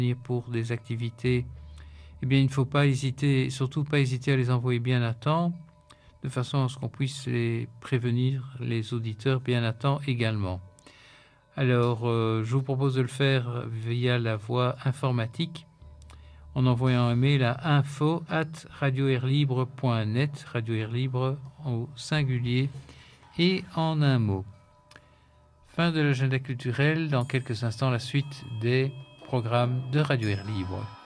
pour des activités, eh bien, il ne faut pas hésiter, surtout pas hésiter à les envoyer bien à temps, de façon à ce qu'on puisse les prévenir, les auditeurs, bien à temps également. Alors, je vous propose de le faire via la voie informatique, en envoyant un mail à info@radioairlibre.net, Radio Air Libre au singulier et en un mot. Fin de l'agenda culturel. Dans quelques instants, la suite des programmes de Radio Air Libre.